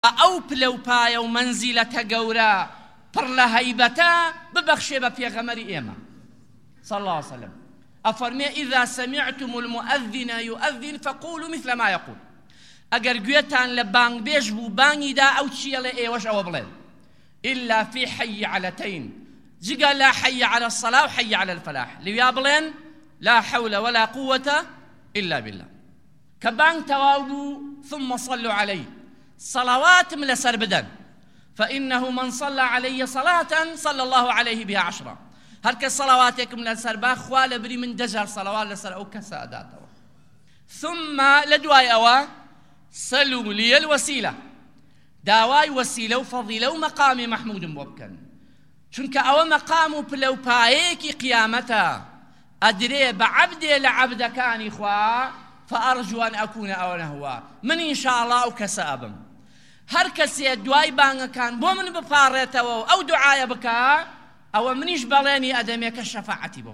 أو بلوبايا ومنزلة قورا برلا هيبتا ببخشي ببيغمري إيما صلى الله عليه وسلم أفرمي إذا سمعتم المؤذن يؤذن فقولوا مثل ما يقول أجر جوتان لبانج بيجبو باني دا أو تشيل إيوش أو بلد إلا في حي علتين جيجا لا حي على الصلاة وحي على الفلاح ليابلين لا حول ولا قوة إلا بالله كبان تواودوا ثم صلوا عليه صلوات من لسربدن فإنه من صلى علي صلاة صلى الله عليه بها 10 هرك صلواتك من السربا خوال بري من دجر صلوات لسر أو كساداته ثم لدواي أوا صلوا لي الوسيلة داواي وسيلة وفضيلة ومقام محمود مبكن چونك أو مقام بلو بايكي قيامتا أدري بعبدي لعبد كان إخوة فأرجو أن أكون أولا هو من إن شاء الله أو كسابم هر كسي دواي بانغ كان بو من بفارته أو دعاية بكا أو منيش بلاني أدميك الشفاعة بو